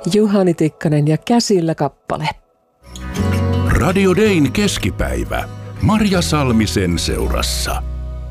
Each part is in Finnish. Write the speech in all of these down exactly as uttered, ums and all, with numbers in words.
Juhani Tikkanen ja Käsillä kappale. Radio Dayn keskipäivä. Marja Salmisen seurassa.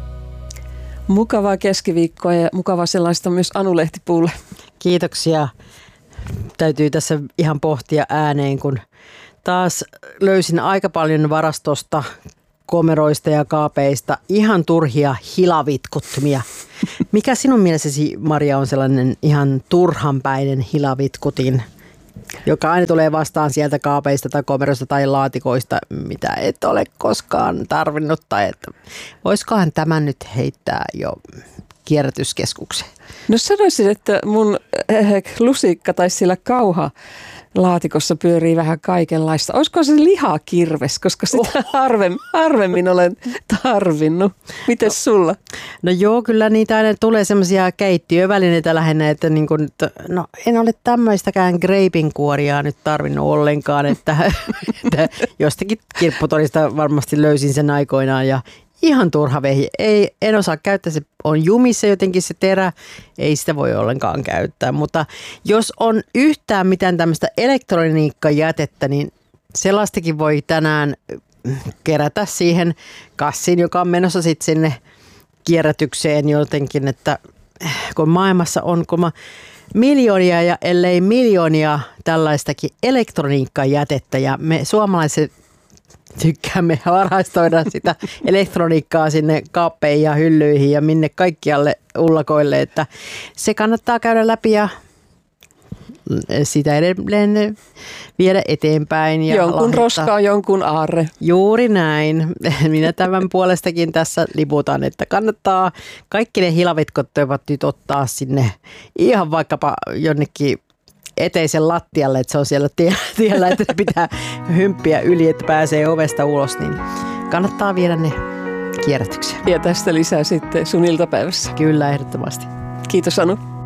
Mukavaa keskiviikkoa ja mukavaa sellaista myös Anu Lehtipuulle. Kiitoksia. Täytyy tässä ihan pohtia ääneen, kun taas löysin aika paljon varastosta, komeroista ja kaapeista ihan turhia hilavitkuttimia. Mikä sinun mielessäsi, Maria, on sellainen ihan turhanpäinen hilavitkutin, joka aina tulee vastaan sieltä kaapeista tai komeroista tai laatikoista, mitä et ole koskaan tarvinnut, tai että voisikohan tämän nyt heittää jo kierrätyskeskukseen? No sanoisin, että mun äh, lusikka tai sillä kauha laatikossa pyörii vähän kaikenlaista. Olisiko se lihakirves, koska sitä oh. harvemmin, harvemmin olen tarvinnut. Mites sulla? No joo, kyllä niitä aina tulee semmoisia keittiövälineitä lähinnä, että niin kun, no, en ole tämmöistäkään greipinkuoriaa nyt tarvinnut ollenkaan, että, että jostakin kirpputorista varmasti löysin sen aikoinaan ja ihan turha vehje. Ei, en osaa käyttää, se on jumissa jotenkin se terä, ei sitä voi ollenkaan käyttää. Mutta jos on yhtään mitään tämmöistä elektroniikkajätettä, niin sellaistakin voi tänään kerätä siihen kassiin, joka on menossa sitten sinne kierrätykseen jotenkin, että kun maailmassa on kun miljoonia ja ellei miljoonia tällaistakin elektroniikkajätettä ja me suomalaiset tykkäämme varastoida sitä elektroniikkaa sinne kaappeihin ja hyllyihin ja minne kaikkialle ullakoille, että se kannattaa käydä läpi ja sitä edelleen viedä eteenpäin. Ja jonkun lahjoittaa. roska on jonkun aarre. Juuri näin. Minä tämän puolestakin tässä liputan, että kannattaa kaikki ne hilavitkottoivat nyt ottaa sinne ihan vaikkapa jonnekin eteisen lattialle, että se on siellä tiellä, että pitää hymppiä yli, että pääsee ovesta ulos, niin kannattaa viedä ne kierrätykseen. Ja tästä lisää sitten sun iltapäivässä. Kyllä, ehdottomasti. Kiitos Anu.